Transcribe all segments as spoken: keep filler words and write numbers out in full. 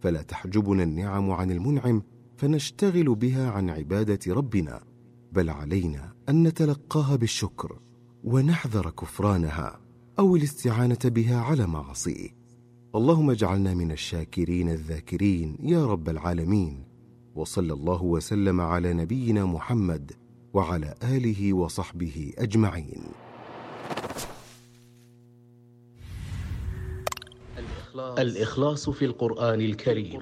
فلا تحجبنا النعم عن المنعم فنشتغل بها عن عبادة ربنا، بل علينا أن نتلقاها بالشكر ونحذر كفرانها أو الاستعانة بها على معاصيه. اللهم اجعلنا من الشاكرين الذاكرين يا رب العالمين. وصلى الله وسلم على نبينا محمد وعلى آله وصحبه أجمعين. الإخلاص في القرآن الكريم.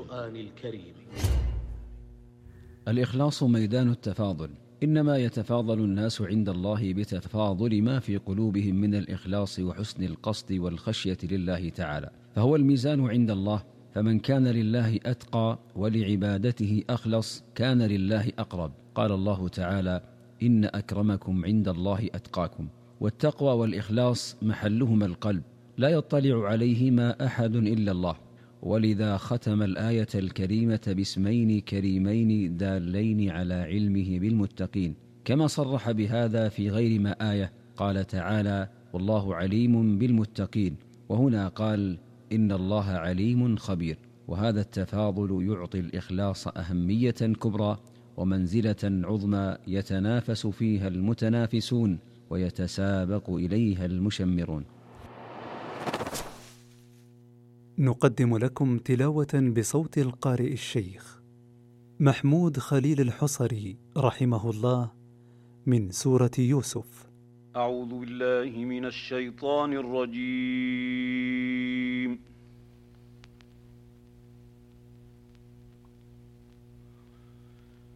الإخلاص ميدان التفاضل، إنما يتفاضل الناس عند الله بتفاضل ما في قلوبهم من الإخلاص وحسن القصد والخشية لله تعالى، فهو الميزان عند الله، فمن كان لله أتقى ولعبادته أخلص كان لله أقرب. قال الله تعالى: إن أكرمكم عند الله أتقاكم. والتقوى والإخلاص محلهما القلب، لا يطلع عليهما أحد إلا الله، ولذا ختم الآية الكريمة باسمين كريمين دالين على علمه بالمتقين، كما صرح بهذا في غير ما آية. قال تعالى: والله عليم بالمتقين، وهنا قال: إن الله عليم خبير. وهذا التفاضل يعطي الإخلاص أهمية كبرى ومنزلة عظمى يتنافس فيها المتنافسون ويتسابق إليها المشمرون. نقدم لكم تلاوة بصوت القارئ الشيخ محمود خليل الحصري رحمه الله من سورة يوسف. أعوذ بالله من الشيطان الرجيم.